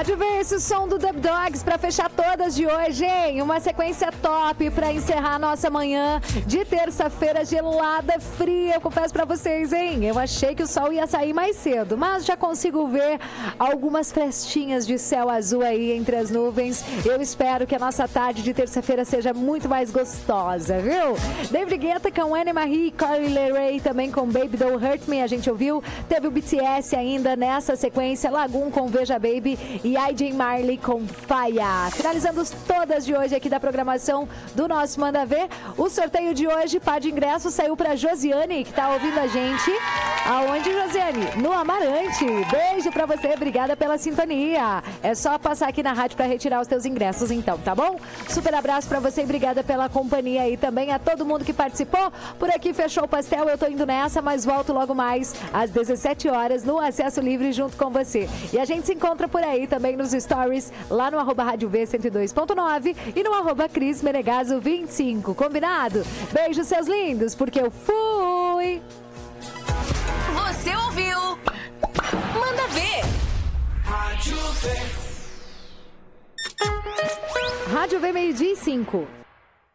Rádio V, esse som do Dub Dogs pra fechar todas de hoje, hein? Uma sequência top pra encerrar a nossa manhã de terça-feira gelada, fria. Eu confesso pra vocês, hein? Eu achei que o sol ia sair mais cedo, mas já consigo ver algumas frestinhas de céu azul aí entre as nuvens. Eu espero que a nossa tarde de terça-feira seja muito mais gostosa, viu? David Guetta com Anne Marie, Carly Rae também com Baby Don't Hurt Me, a gente ouviu. Teve o BTS ainda nessa sequência, Lagoon com Veja Baby e AJ Marley com Faia. Finalizando todas de hoje aqui da programação do nosso Manda Ver. O sorteio de hoje, par de ingressos, saiu pra Josiane, que tá ouvindo a gente. Aonde, Josiane? No Amarante. Beijo pra você, obrigada pela sintonia. É só passar aqui na rádio pra retirar os teus ingressos então, tá bom? Super abraço pra você e obrigada pela companhia aí também, a todo mundo que participou. Por aqui fechou o pastel, eu tô indo nessa, mas volto logo mais às 17 horas no Acesso Livre junto com você. E a gente se encontra por aí também nos stories, lá no @Rádio V 102.9 e no @Cris Menegaso 25. Combinado? Beijo, seus lindos, porque eu fui! Você ouviu? Manda Ver! Rádio V, meio-dia e 5.